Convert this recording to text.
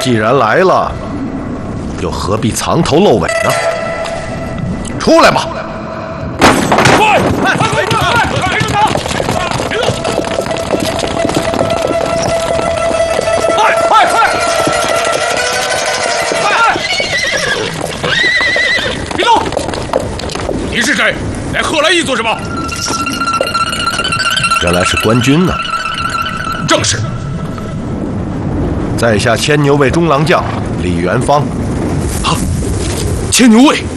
既然来了，又何必藏头露尾呢？出来吧！ 快！快！快！快！别动他！别动！快！快！快！快！别动！你是谁？来贺来义做什么？ 原来是官军呢。 正是。 在下牵牛卫中郎将李元芳。 啊，牵牛卫。